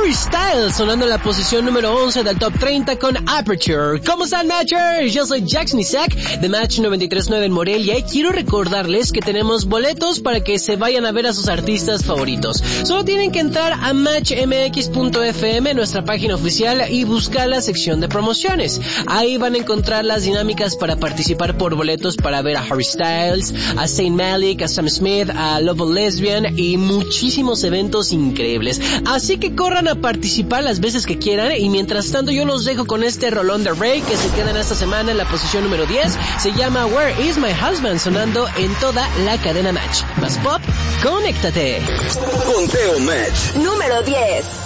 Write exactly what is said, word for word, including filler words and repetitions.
Harry Styles sonando en la posición número once del Top treinta con Aperture. ¿Cómo están, Matchers? Yo soy Jackson Isaac de Match noventa y tres punto nueve en Morelia y quiero recordarles que tenemos boletos para que se vayan a ver a sus artistas favoritos. Solo tienen que entrar a match m x punto f m, nuestra página oficial, y buscar la sección de promociones. Ahí van a encontrar las dinámicas para participar por boletos para ver a Harry Styles, a Saint Malik, a Sam Smith, a Love Lesbian y muchísimos eventos increíbles. Así que corran a participar las veces que quieran y mientras tanto yo los dejo con este rolón de Rey que se queda en esta semana en la posición número diez. Se llama Where Is My Husband, sonando en toda la cadena Match. Más pop, conéctate. Conteo Match número diez.